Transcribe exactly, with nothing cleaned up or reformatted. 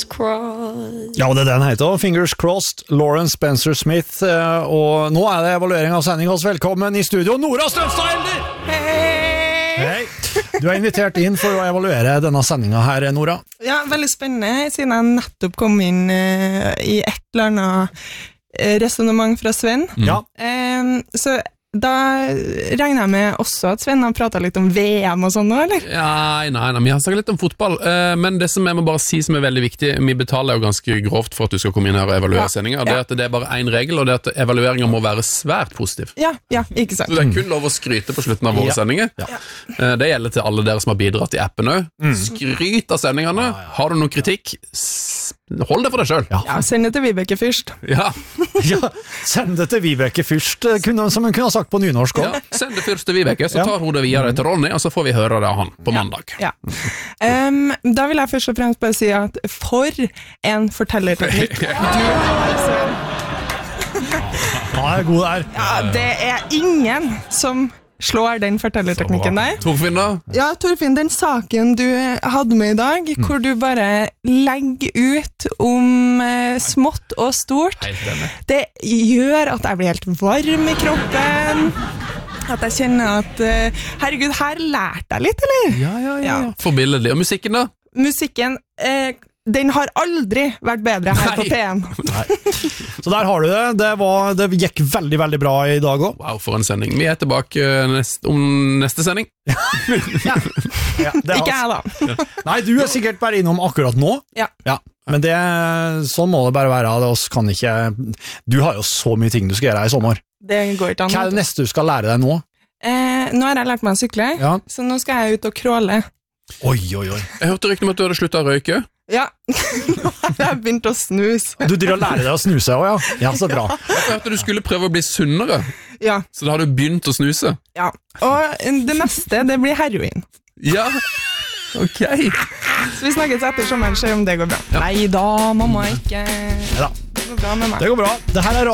Crossed. Ja, det er den heter, Fingers Crossed, Lawrence Spencer Smith, og nå er det evaluering av sending hos velkommen i studio, Nora Strømstad Elder! Hei! Hei! Du er invitert inn for å evaluere denne sendingen her, Nora. Ja, veldig spennende, siden jeg nettopp kom inn uh, i et eller annet uh, resonemang fra Sven. Mm. Ja. Um, så da regner jeg med også at Sven har pratet litt om V M og sånn nå, eller? Ja, nei, nei, vi har snakket litt om fotball, eh, men det som jeg må bare si som er veldig viktig, vi betaler jo ganske grovt for at du skal komme inn her og evaluere Ja. sendingen, det er at det er bare en regel, og det er at evalueringen må være svært positiv. Ja, ja, ikke sant. Så det er kun lov å skryte på slutten av våre Ja. sendinger. Ja. Eh, Det gjelder til alle dere som har bidratt i appen også. Mm. Skryt av sendingene. Ja, ja. Har du noen kritikk, s- hold det for deg selv. Ja. Ja, send det til Vibeke først. Ja, Ja, send det til Vibeke først, kunne, som hun kunne ha sagt på nynorsk også. ja. Send det først til Vibeke, så Ja. tar hun det videre til Ronny, og så får vi høre det av han på mandag. Ja. Um, da vil jeg først og fremst bare si at for en fortellerteknikk du har, Sven. Ja, det er god der. Ja, det er ingen som slår den fortellerteknikken der. Torfinn da? Ja, Torfinn, den saken du hadde med i dag, hvor du bare legger ut om eh, smått og stort, Helt enig. det gjør at jeg blir helt varm i kroppen, at jeg kjenner at, eh, herregud, her lærte jeg litt, eller? Ja, ja, ja. Ja. Forbilledlig. Og musikken da? Musikken, eh, den har aldri vært bedre her på Nei. P en. Så der har du det. Det, var, det gikk veldig, veldig bra i dag også. Wow, for en sending. Vi er tilbake eh, nest, om neste sending. Ja, det er Ikke jeg altså- da. Nei, du er sikkert bare innom akkurat nå. Ja. Ja, men det, sånn må det bare være. Det oss kan ikke, du har jo så mye ting du skal gjøre i sommer. Det går ikke an. Hva er det neste du skal lære deg nå? Eh, nå har jeg lært meg å sykle, Ja. så nå skal jeg ut og kråle. Oi, oi, oi. Jeg hørte rykte om at du hadde sluttet å røyke. Ja, nå har jeg begynt å snuse. Du driver og lærer deg å snuse også, ja. Ja, så bra. Jeg hørte du skulle prøve å bli sunnere, Ja, så da har du begynt å snuse. ja. Og det neste, det blir heroin. Ja, ok. Så vi snakkes etter sommeren, se om det går bra. Nei da, mamma, ikke... Neida. Det går bra med meg. Det går bra. Det her er